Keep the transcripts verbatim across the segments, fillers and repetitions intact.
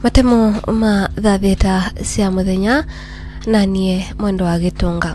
Matemo ma thatheta cia muthenya na nie mwendo wa Gitunga.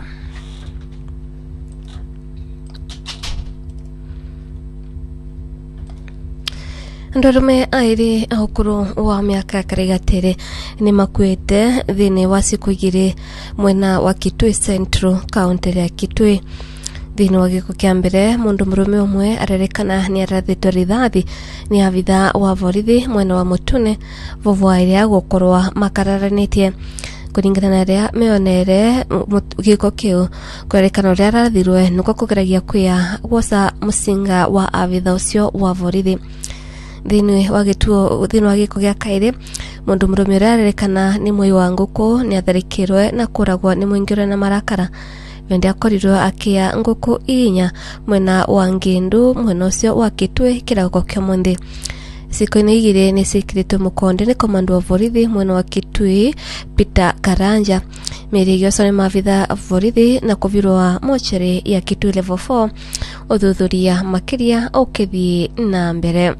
Ndorume airi ahukuru wa miaka karigatire ni makuete thini wa siku igiri mwena wa Kitui Central County ya Kitui. Thini wa giko kia mbere mundu murume umwe arerekana ni arathitwo rithathi ni avitha wa borithi mwena wa Mutune vovwa iria gukorwa makararanitie. Kuringana na ria meonere giko kiu kwerekana ria arathirwe nuko kugeragia kwia gwoca musinga wa avitha ucio wa borithi. Thini wa gituo thini wa giko gia kairi mundu murume uria arerekana ni mwi wa nguku ni atharikirwe na kuragwa ni mwingire na marakara. Wende akorirwo akia nguku inya mwena wa Ngindu mwena ucio wa Kitui kirago kya mundi. Siku ni igire ni sikirito mukonde ni komando wa borithi mwena wa Kitui Peter Karanja. Mirigio sone mavitha borithi na kuvirwa mocheri ya Kitui level four uthuthuria makiria okithi na mbere.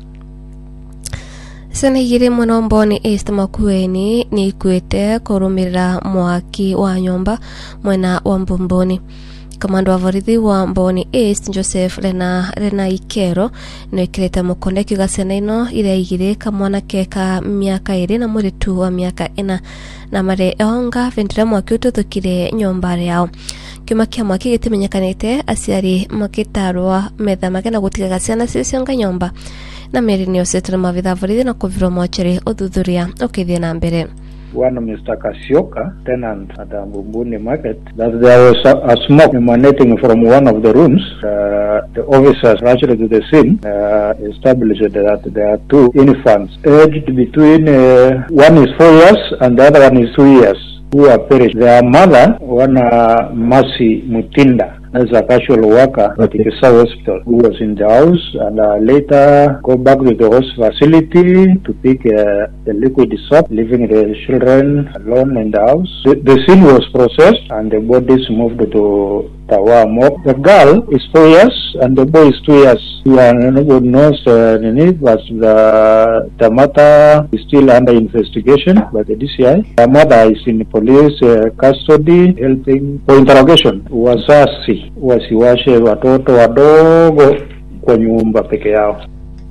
Sana igire mwena Mboni East Makueni ni ikuete kurumirira mwaki wa nyomba mwena wa Mbumboni. Kamando wa borithi wa Mboni East Joseph Lena Lena Ikero no ikireta mukonde kigasena ino ire igire kamwana keka miaka iri na muritu wa miaka ina na mare onga vendira mwaki ututhukire nyomba yao. Kiuma kia mwaki gitimenyekanite aciari makitarwa metha magena gutiga ciana cicio nyomba na meri ni osetana mavitha borithi na kuvirwa mocheri uthuthuria ukithie na mbere. One Mister Kasioka, tenant at the Mbumbuni market, that there was a, a smoke emanating from one of the rooms. Uh, the officers rushed to the scene, uh, established that there are two infants aged between, uh, one is four years and the other one is two years, who are perished. Their mother, one uh, Mercy Mutinda, as a casual worker at the Kisau Hospital, who was in the house and uh, later go back to the host facility to pick uh, the liquid soap, leaving the children alone in the house. The, the scene was processed and the bodies moved to Tawa Mok. The girl is four years and the boy is two years. We are not knows uh, but the, the matter is still under investigation by the D C I. The mother is in police uh, custody, helping for interrogation. Wazazi wasiwashe watoto wadogo kwa nyumba peke yao.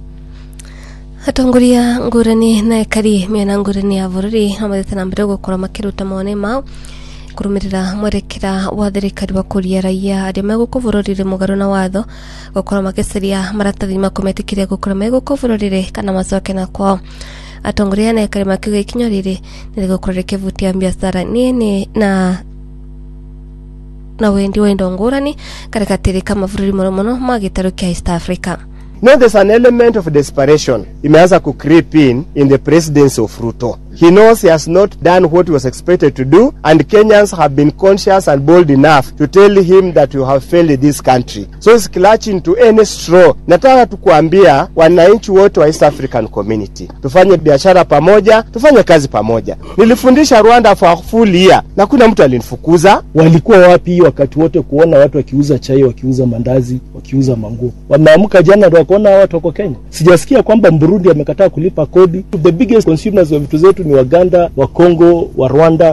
Atongoria ngurani na ekari miena ngurani ya bururi amathete na mbere gukora makiruta mone mao kurumirira mwerekera wa thirikari wa kuria raia aria megukuvururire mugaru na watho gukora makeseria maratathi makometikiria gukora megukuvururire kana macoke na kwao. Atongoria na ekari makiuga ikinyo riri ni gukora kivutia biashara nini na na wendi wendo ngurani karakatiri kama bururi muno magitaro kia East Africa. No, there's an element of desperation. Imeanza ku creep in in the presidency of Ruto. He knows he has not done what he was expected to do, and Kenyans have been conscious and bold enough to tell him that you have failed this country. So he's clutching to any straw. Nataka tukuambia wananchi wote wa East African community, tufanye biashara pamoja, tufanye kazi pamoja. Nilifundisha Rwanda for a full year na kuna mtu alinifukuza. Walikuwa wapi wakati wote kuona watu wakiuza chai, wakiuza mandazi, wakiuza manguo? Wameamka jana ndio kuona watu wako Kenya. Sijasikia kwamba Burundi amekataa kulipa kodi. The biggest consumers of vitu zetu ni Waganda, wa Kongo, wa Rwanda.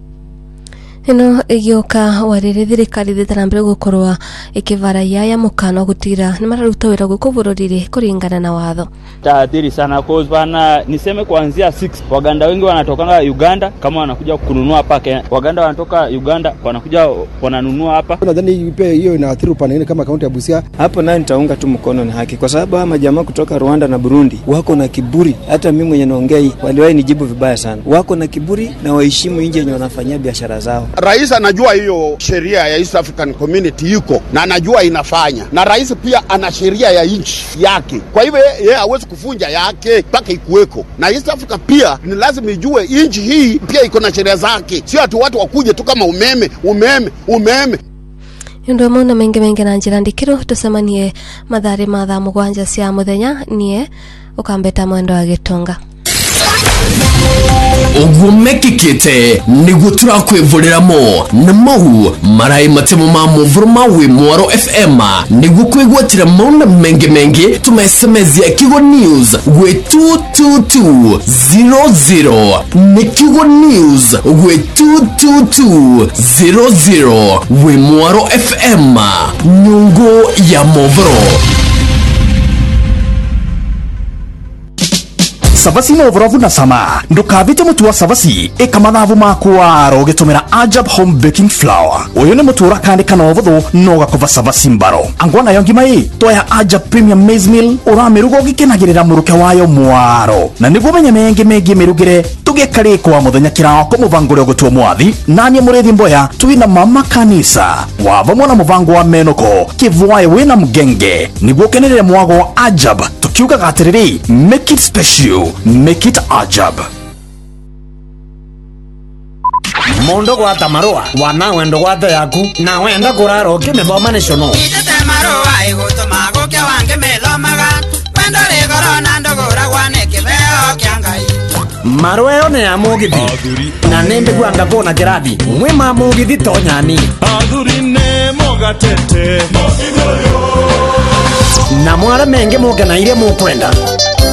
Ino igioka warire thirikari thitanambere gukorwa ikivara yaya mukano gutira ni mararuta wira gukuvururire kuringana na watho. Taadhiri sana cause bana niseme kuanzia six Waganda wengi wanatoka Uganda kama wanakuja kununua hapa Kenya. Waganda wanatoka Uganda wanakuja wananunua hapa. Nadhani pia hiyo inaathiri upande kama kaunti ya Busia. Hapo naye nitaunga tu mkono na haki kwa sababu ama jamaa kutoka Rwanda na Burundi wako na kiburi. Hata mimi mwenye naongea hii waliwahi nijibu vibaya sana. Wako na kiburi na waheshimu nje yenye wanafanyia biashara zao. Rais anajua hiyo sheria ya East African Community yuko na anajua inafanya, na rais pia ana sheria ya nchi yake, kwa hivyo yeye hawezi kufunja yake mpaka ikuweko. Na East Africa pia ni lazima ijue nchi hii pia iko na sheria zake, sio atu watu wakuje tu kama umeme umeme umeme. Ndo muna mengi mengi na njira ndikiro tusemanie mathari matha mugwanja cia muthenya nie ukambeta mwendo wa Gitunga. ugumekikite niguo turakwivuriramo na mau marai matemo ma muvuro mawe Mwaro F M niguo kwigwatira mauna mengi mengi tumesemezia Kigo News gwe two two two zero zero ni Kigo News gwe two two two zero zero we Mwaro F M nyungu ya muvuro. Savasi Movrovu na sama ndukavite mutua savasi ekamathavu makwa rogetumira Ajab Home Baking Flour oyone mutura kandi kanovuthu no gakova savasi mbaro angwana yongi mai toya Ajab Premium Maize Meal uramirugo gikenagirira muruke wayo Mwaro na niguo menye mengi mengi mirugire tugekari kwa muthenya kirao ko muvangure gutwa mwathi nanie murethi mboya twina mama kanisa wava mwana muvango wa menoko kivwaye wina mgenge niguo kenere mwago Ajab tukiuga gatiriri make it special, make it Ajab. Mondo gwa tamarua wana wendo gwa yaku na wenda kuraro kimethoma national itete marua igutuma gukya wange methomaga wendo rigoro na ndogora gwane kibeo kyangai marweo ne amugithi na nembe gwanga kona kirathi mwe mamugithi tonyani athuri ne mogatete na mwara menge muke na ile mukwenda